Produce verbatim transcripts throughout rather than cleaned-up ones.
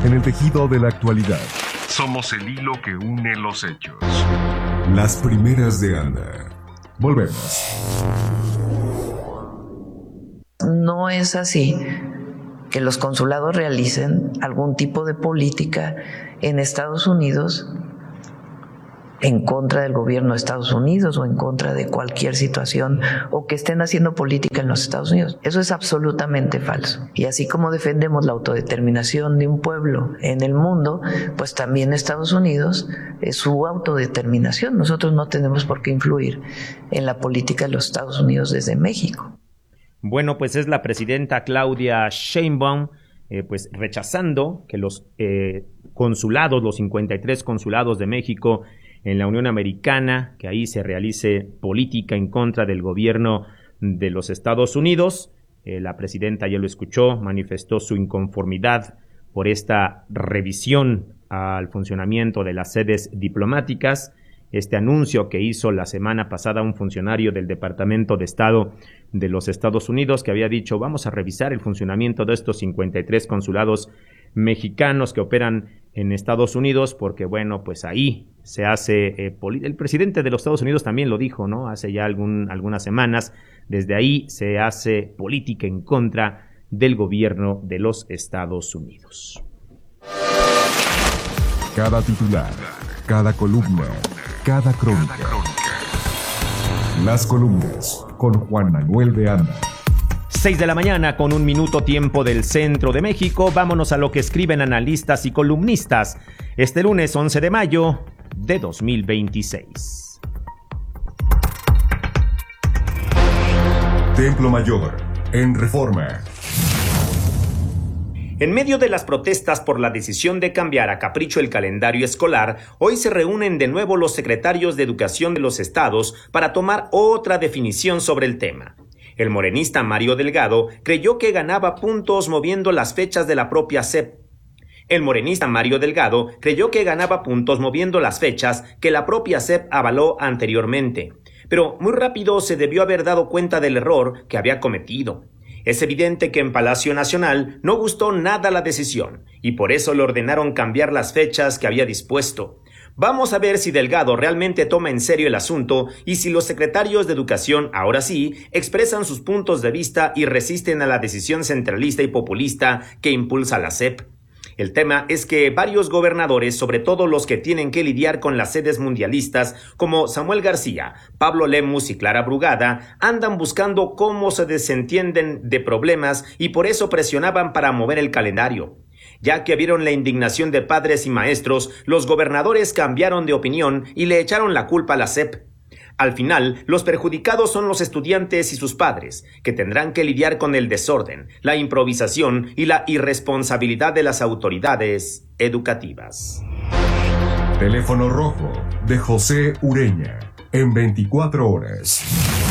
en el tejido de la actualidad. Somos el hilo que une los hechos. Las primeras de Anda. Volvemos. No es así que los consulados realicen algún tipo de política en Estados Unidos en contra del gobierno de Estados Unidos o en contra de cualquier situación, o que estén haciendo política en los Estados Unidos. Eso es absolutamente falso. Y así como defendemos la autodeterminación de un pueblo en el mundo, pues también Estados Unidos es su autodeterminación. Nosotros no tenemos por qué influir en la política de los Estados Unidos desde México. Bueno, pues es la presidenta Claudia Sheinbaum, eh, pues rechazando que los eh, consulados, los cincuenta y tres consulados de México en la Unión Americana, que ahí se realice política en contra del gobierno de los Estados Unidos. Eh, la presidenta, ya lo escuchó, manifestó su inconformidad por esta revisión al funcionamiento de las sedes diplomáticas. Este anuncio que hizo la semana pasada un funcionario del Departamento de Estado de los Estados Unidos, que había dicho, vamos a revisar el funcionamiento de estos cincuenta y tres consulados mexicanos que operan en Estados Unidos, porque bueno, pues ahí se hace, eh, el presidente de los Estados Unidos también lo dijo, ¿no? Hace ya algún, algunas semanas, desde ahí se hace política en contra del gobierno de los Estados Unidos. Cada titular, cada columna, cada crónica. Las columnas con Juan Manuel de Anda. seis de la mañana con un minuto tiempo del centro de México. Vámonos a lo que escriben analistas y columnistas este lunes once de mayo de dos mil veintiséis. Templo Mayor, en Reforma. En medio de las protestas por la decisión de cambiar a capricho el calendario escolar, hoy se reúnen de nuevo los secretarios de Educación de los estados para tomar otra definición sobre el tema. El morenista Mario Delgado creyó que ganaba puntos moviendo las fechas de la propia S E P. El morenista Mario Delgado creyó que ganaba puntos moviendo las fechas que la propia S E P avaló anteriormente, pero muy rápido se debió haber dado cuenta del error que había cometido. Es evidente que en Palacio Nacional no gustó nada la decisión y por eso le ordenaron cambiar las fechas que había dispuesto. Vamos a ver si Delgado realmente toma en serio el asunto y si los secretarios de Educación, ahora sí, expresan sus puntos de vista y resisten a la decisión centralista y populista que impulsa la S E P. El tema es que varios gobernadores, sobre todo los que tienen que lidiar con las sedes mundialistas, como Samuel García, Pablo Lemus y Clara Brugada, andan buscando cómo se desentienden de problemas y por eso presionaban para mover el calendario. Ya que vieron la indignación de padres y maestros, los gobernadores cambiaron de opinión y le echaron la culpa a la S E P. Al final, los perjudicados son los estudiantes y sus padres, que tendrán que lidiar con el desorden, la improvisación y la irresponsabilidad de las autoridades educativas. Teléfono rojo de José Ureña, en veinticuatro horas.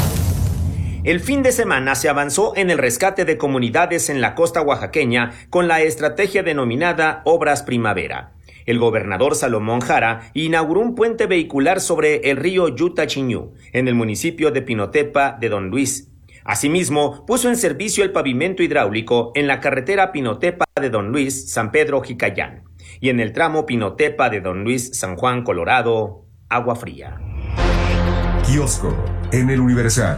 El fin de semana se avanzó en el rescate de comunidades en la costa oaxaqueña con la estrategia denominada Obras Primavera. El gobernador Salomón Jara inauguró un puente vehicular sobre el río Yutachiñú, en el municipio de Pinotepa de Don Luis. Asimismo, puso en servicio el pavimento hidráulico en la carretera Pinotepa de Don Luis, San Pedro Jicayán, y en el tramo Pinotepa de Don Luis, San Juan, Colorado, Agua Fría. Kiosco en el Universal.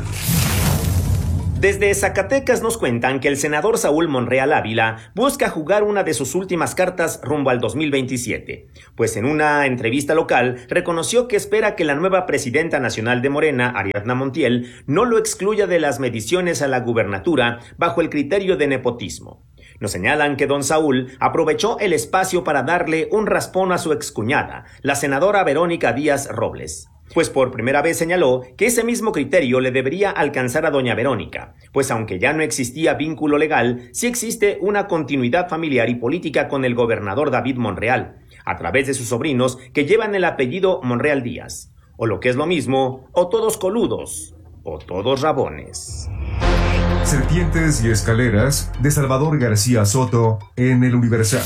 Desde Zacatecas nos cuentan que el senador Saúl Monreal Ávila busca jugar una de sus últimas cartas rumbo al dos mil veintisiete, pues en una entrevista local reconoció que espera que la nueva presidenta nacional de Morena, Ariadna Montiel, no lo excluya de las mediciones a la gubernatura bajo el criterio de nepotismo. Nos señalan que don Saúl aprovechó el espacio para darle un raspón a su excuñada, la senadora Verónica Díaz Robles. Pues por primera vez señaló que ese mismo criterio le debería alcanzar a doña Verónica, pues aunque ya no existía vínculo legal, sí existe una continuidad familiar y política con el gobernador David Monreal, a través de sus sobrinos que llevan el apellido Monreal Díaz, o lo que es lo mismo, o todos coludos, o todos rabones. Serpientes y escaleras de Salvador García Soto en el Universal.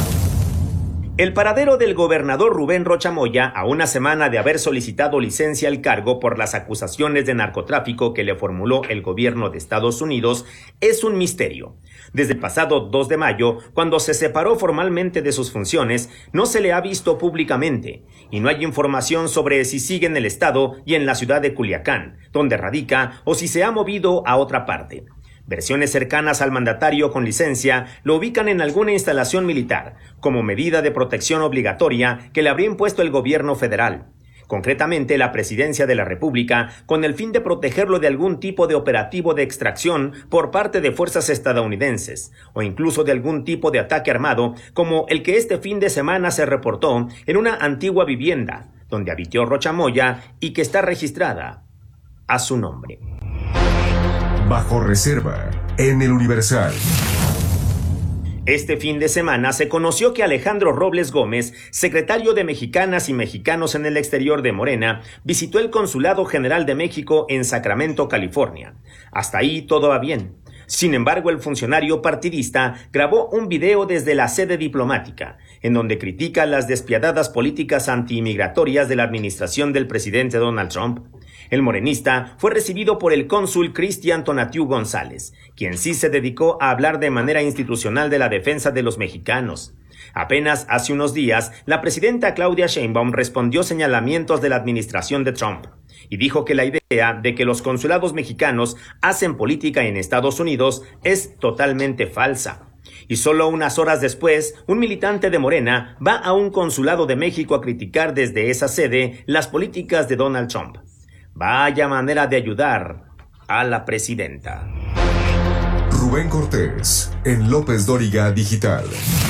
El paradero del gobernador Rubén Rocha Moya, a una semana de haber solicitado licencia al cargo por las acusaciones de narcotráfico que le formuló el gobierno de Estados Unidos, es un misterio. Desde el pasado dos de mayo, cuando se separó formalmente de sus funciones, no se le ha visto públicamente y no hay información sobre si sigue en el estado y en la ciudad de Culiacán, donde radica, o si se ha movido a otra parte. Versiones cercanas al mandatario con licencia lo ubican en alguna instalación militar, como medida de protección obligatoria que le habría impuesto el gobierno federal. Concretamente, la Presidencia de la República, con el fin de protegerlo de algún tipo de operativo de extracción por parte de fuerzas estadounidenses, o incluso de algún tipo de ataque armado, como el que este fin de semana se reportó en una antigua vivienda, donde habitó Rocha Moya y que está registrada a su nombre. Bajo reserva, en el Universal. Este fin de semana se conoció que Alejandro Robles Gómez, secretario de Mexicanas y Mexicanos en el Exterior de Morena, visitó el Consulado General de México en Sacramento, California. Hasta ahí todo va bien. Sin embargo, el funcionario partidista grabó un video desde la sede diplomática, en donde critica las despiadadas políticas antiinmigratorias de la administración del presidente Donald Trump. El morenista fue recibido por el cónsul Cristian Tonatiu González, quien sí se dedicó a hablar de manera institucional de la defensa de los mexicanos. Apenas hace unos días, la presidenta Claudia Sheinbaum respondió señalamientos de la administración de Trump y dijo que la idea de que los consulados mexicanos hacen política en Estados Unidos es totalmente falsa. Y solo unas horas después, un militante de Morena va a un consulado de México a criticar desde esa sede las políticas de Donald Trump. Vaya manera de ayudar a la presidenta. Rubén Cortés, en López Dóriga Digital.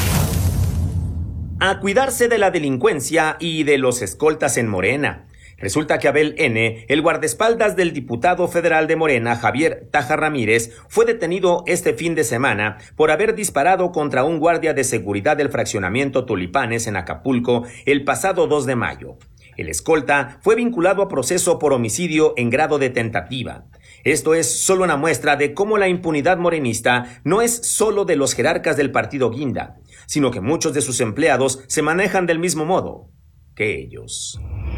A cuidarse de la delincuencia y de los escoltas en Morena. Resulta que Abel N., el guardaespaldas del diputado federal de Morena, Javier Taja Ramírez, fue detenido este fin de semana por haber disparado contra un guardia de seguridad del fraccionamiento Tulipanes en Acapulco el pasado dos de mayo. El escolta fue vinculado a proceso por homicidio en grado de tentativa. Esto es solo una muestra de cómo la impunidad morenista no es solo de los jerarcas del partido Guinda, sino que muchos de sus empleados se manejan del mismo modo que ellos.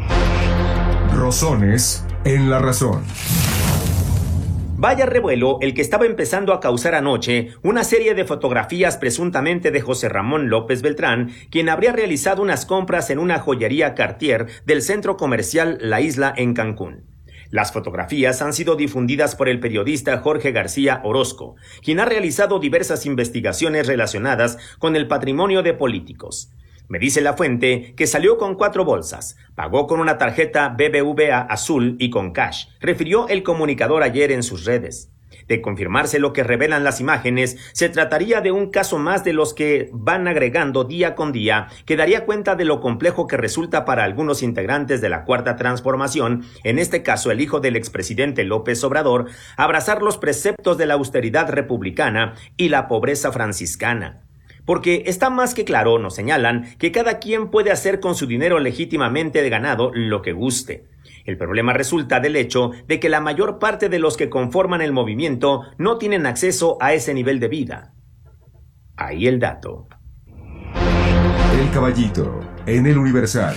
Rosones en la razón. Vaya revuelo el que estaba empezando a causar anoche una serie de fotografías presuntamente de José Ramón López Beltrán, quien habría realizado unas compras en una joyería Cartier del centro comercial La Isla en Cancún. Las fotografías han sido difundidas por el periodista Jorge García Orozco, quien ha realizado diversas investigaciones relacionadas con el patrimonio de políticos. Me dice la fuente que salió con cuatro bolsas, pagó con una tarjeta B B V A azul y con cash, refirió el comunicador ayer en sus redes. De confirmarse lo que revelan las imágenes, se trataría de un caso más de los que van agregando día con día, que daría cuenta de lo complejo que resulta para algunos integrantes de la Cuarta Transformación, en este caso el hijo del expresidente López Obrador, abrazar los preceptos de la austeridad republicana y la pobreza franciscana. Porque está más que claro, nos señalan, que cada quien puede hacer con su dinero legítimamente ganado lo que guste. El problema resulta del hecho de que la mayor parte de los que conforman el movimiento no tienen acceso a ese nivel de vida. Ahí el dato. El Caballito, en el Universal.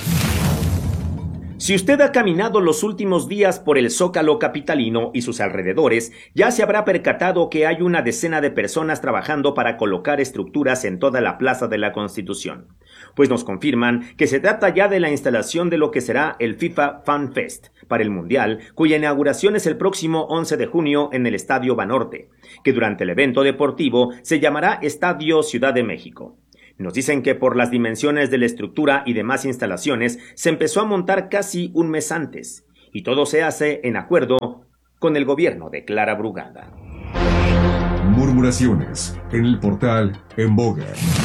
Si usted ha caminado los últimos días por el Zócalo capitalino y sus alrededores, ya se habrá percatado que hay una decena de personas trabajando para colocar estructuras en toda la Plaza de la Constitución. Pues nos confirman que se trata ya de la instalación de lo que será el FIFA Fan Fest para el Mundial, cuya inauguración es el próximo once de junio en el Estadio Banorte, que durante el evento deportivo se llamará Estadio Ciudad de México. Nos dicen que por las dimensiones de la estructura y demás instalaciones se empezó a montar casi un mes antes, y todo se hace en acuerdo con el gobierno de Clara Brugada. Murmuraciones en el portal En Boga.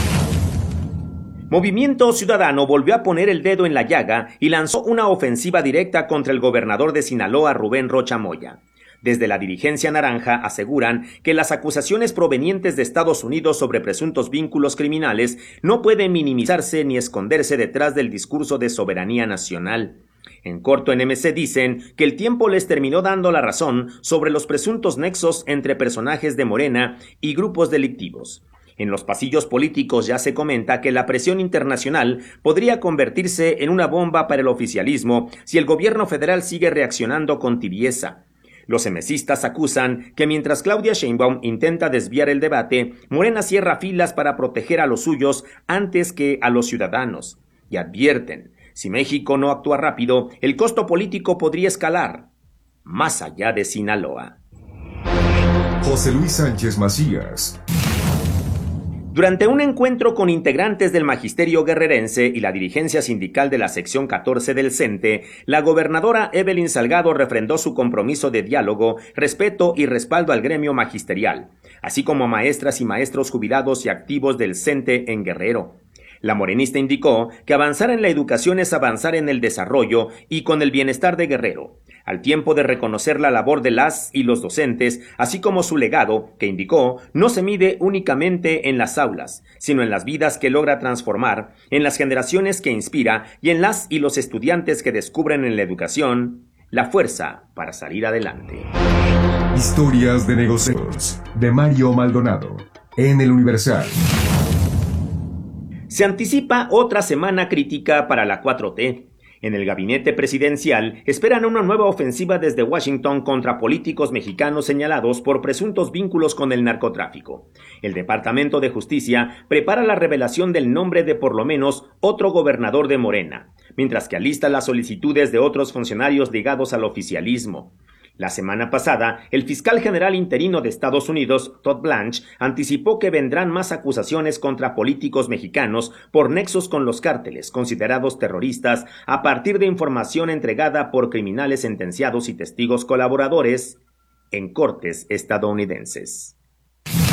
Movimiento Ciudadano volvió a poner el dedo en la llaga y lanzó una ofensiva directa contra el gobernador de Sinaloa, Rubén Rocha Moya. Desde la dirigencia naranja aseguran que las acusaciones provenientes de Estados Unidos sobre presuntos vínculos criminales no pueden minimizarse ni esconderse detrás del discurso de soberanía nacional. En corto en M C dicen que el tiempo les terminó dando la razón sobre los presuntos nexos entre personajes de Morena y grupos delictivos. En los pasillos políticos ya se comenta que la presión internacional podría convertirse en una bomba para el oficialismo si el gobierno federal sigue reaccionando con tibieza. Los emesistas acusan que mientras Claudia Sheinbaum intenta desviar el debate, Morena cierra filas para proteger a los suyos antes que a los ciudadanos. Y advierten, si México no actúa rápido, el costo político podría escalar más allá de Sinaloa. José Luis Sánchez Macías. Durante un encuentro con integrantes del magisterio guerrerense y la dirigencia sindical de la sección catorce del CENTE, la gobernadora Evelyn Salgado refrendó su compromiso de diálogo, respeto y respaldo al gremio magisterial, así como a maestras y maestros jubilados y activos del CENTE en Guerrero. La morenista indicó que avanzar en la educación es avanzar en el desarrollo y con el bienestar de Guerrero, al tiempo de reconocer la labor de las y los docentes, así como su legado, que indicó, no se mide únicamente en las aulas, sino en las vidas que logra transformar, en las generaciones que inspira y en las y los estudiantes que descubren en la educación la fuerza para salir adelante. Historias de negocios, de Mario Maldonado, en El Universal. Se anticipa otra semana crítica para la cuatro T. En el gabinete presidencial esperan una nueva ofensiva desde Washington contra políticos mexicanos señalados por presuntos vínculos con el narcotráfico. El Departamento de Justicia prepara la revelación del nombre de por lo menos otro gobernador de Morena, mientras que alista las solicitudes de otros funcionarios ligados al oficialismo. La semana pasada, el fiscal general interino de Estados Unidos, Todd Blanche, anticipó que vendrán más acusaciones contra políticos mexicanos por nexos con los cárteles considerados terroristas a partir de información entregada por criminales sentenciados y testigos colaboradores en cortes estadounidenses.